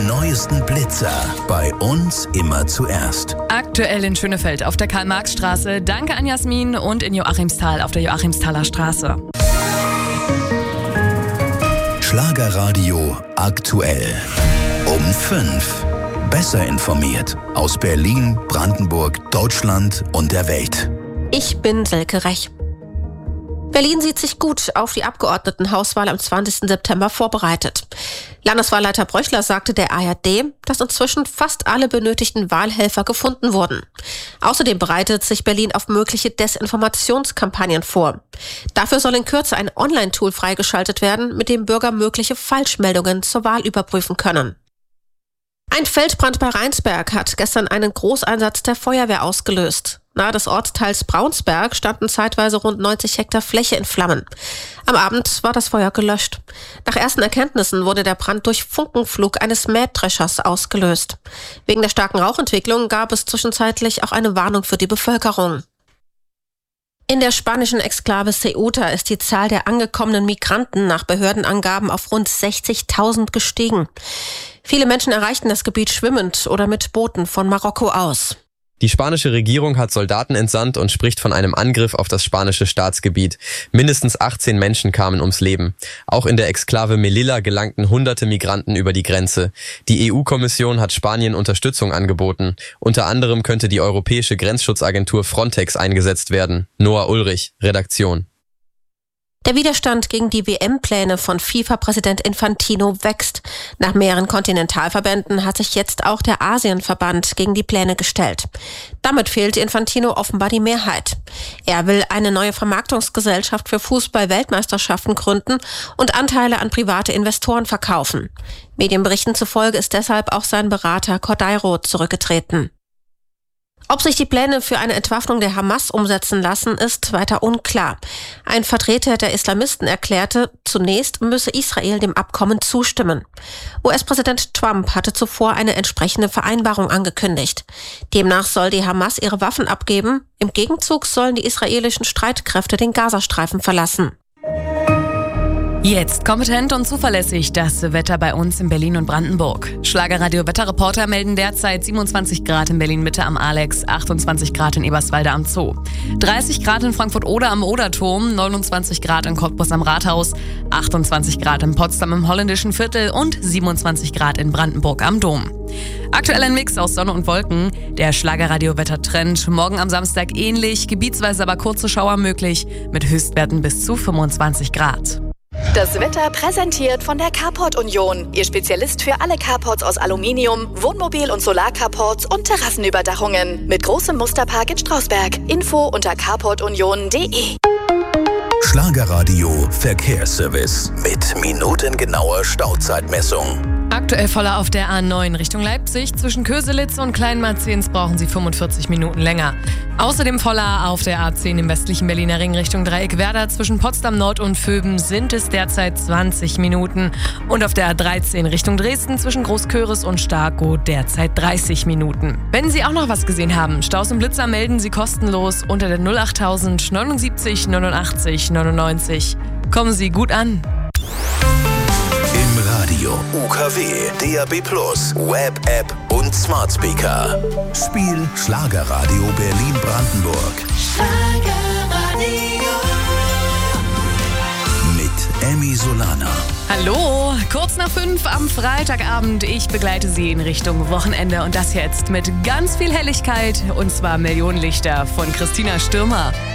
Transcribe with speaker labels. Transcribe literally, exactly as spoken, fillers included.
Speaker 1: neuesten Blitzer bei uns immer zuerst.
Speaker 2: Aktuell in Schönefeld auf der Karl-Marx-Straße. Danke an Jasmin. Und in Joachimsthal auf der Joachimsthaler Straße.
Speaker 1: Schlagerradio aktuell. Um fünf. Besser informiert aus Berlin, Brandenburg, Deutschland und der Welt.
Speaker 3: Ich bin Silke Rech. Berlin sieht sich gut auf die Abgeordnetenhauswahl am zwanzigsten September vorbereitet. Landeswahlleiter Bröchler sagte der A R D, dass inzwischen fast alle benötigten Wahlhelfer gefunden wurden. Außerdem bereitet sich Berlin auf mögliche Desinformationskampagnen vor. Dafür soll in Kürze ein Online-Tool freigeschaltet werden, mit dem Bürger mögliche Falschmeldungen zur Wahl überprüfen können. Ein Feldbrand bei Rheinsberg hat gestern einen Großeinsatz der Feuerwehr ausgelöst. Nahe des Ortsteils Braunsberg standen zeitweise rund neunzig Hektar Fläche in Flammen. Am Abend war das Feuer gelöscht. Nach ersten Erkenntnissen wurde der Brand durch Funkenflug eines Mähdreschers ausgelöst. Wegen der starken Rauchentwicklung gab es zwischenzeitlich auch eine Warnung für die Bevölkerung. In der spanischen Exklave Ceuta ist die Zahl der angekommenen Migranten nach Behördenangaben auf rund sechzigtausend gestiegen. Viele Menschen erreichten das Gebiet schwimmend oder mit Booten von Marokko aus.
Speaker 4: Die spanische Regierung hat Soldaten entsandt und spricht von einem Angriff auf das spanische Staatsgebiet. Mindestens achtzehn Menschen kamen ums Leben. Auch in der Exklave Melilla gelangten hunderte Migranten über die Grenze. Die E U-Kommission hat Spanien Unterstützung angeboten. Unter anderem könnte die europäische Grenzschutzagentur Frontex eingesetzt werden. Noah Ulrich, Redaktion.
Speaker 3: Der Widerstand gegen die W M-Pläne von FIFA-Präsident Infantino wächst. Nach mehreren Kontinentalverbänden hat sich jetzt auch der Asienverband gegen die Pläne gestellt. Damit fehlt Infantino offenbar die Mehrheit. Er will eine neue Vermarktungsgesellschaft für Fußball-Weltmeisterschaften gründen und Anteile an private Investoren verkaufen. Medienberichten zufolge ist deshalb auch sein Berater Cordeiro zurückgetreten. Ob sich die Pläne für eine Entwaffnung der Hamas umsetzen lassen, ist weiter unklar. Ein Vertreter der Islamisten erklärte, zunächst müsse Israel dem Abkommen zustimmen. U S-Präsident Trump hatte zuvor eine entsprechende Vereinbarung angekündigt. Demnach soll die Hamas ihre Waffen abgeben. Im Gegenzug sollen die israelischen Streitkräfte den Gazastreifen verlassen.
Speaker 2: Jetzt kompetent und zuverlässig das Wetter bei uns in Berlin und Brandenburg. Schlagerradio-Wetterreporter melden derzeit siebenundzwanzig Grad in Berlin-Mitte am Alex, achtundzwanzig Grad in Eberswalde am Zoo, dreißig Grad in Frankfurt-Oder am Oderturm, neunundzwanzig Grad in Cottbus am Rathaus, achtundzwanzig Grad in Potsdam im Holländischen Viertel und siebenundzwanzig Grad in Brandenburg am Dom. Aktuell ein Mix aus Sonne und Wolken. Der Schlagerradio-Wettertrend morgen am Samstag ähnlich, gebietsweise aber kurze Schauer möglich mit Höchstwerten bis zu fünfundzwanzig Grad.
Speaker 5: Das Wetter präsentiert von der Carport Union. Ihr Spezialist für alle Carports aus Aluminium, Wohnmobil- und Solarcarports und Terrassenüberdachungen. Mit großem Musterpark in Strausberg. Info unter carport union punkt de.
Speaker 1: Schlagerradio Verkehrsservice mit minutengenauer Stauzeitmessung.
Speaker 2: Aktuell voller auf der A neun Richtung Leipzig. Zwischen Köselitz und Kleinmarzens brauchen Sie fünfundvierzig Minuten länger. Außerdem voller auf der A zehn im westlichen Berliner Ring Richtung Dreieckwerder. Zwischen Potsdam Nord und Vöben sind es derzeit zwanzig Minuten. Und auf der A dreizehn Richtung Dresden zwischen Großköris und Starkow derzeit dreißig Minuten. Wenn Sie auch noch was gesehen haben, Staus und Blitzer melden Sie kostenlos unter der null achttausend neunundsiebzig neunundachtzig neunundneunzig. Kommen Sie gut an.
Speaker 1: Im Radio, U K W, D A B plus, Web-App und Smart Speaker. Spiel Schlagerradio Berlin-Brandenburg.
Speaker 5: Schlagerradio.
Speaker 1: Mit Emmy Solana.
Speaker 2: Hallo, kurz nach fünf am Freitagabend. Ich begleite Sie in Richtung Wochenende und das jetzt mit ganz viel Helligkeit und zwar Millionenlichter von Christina Stürmer.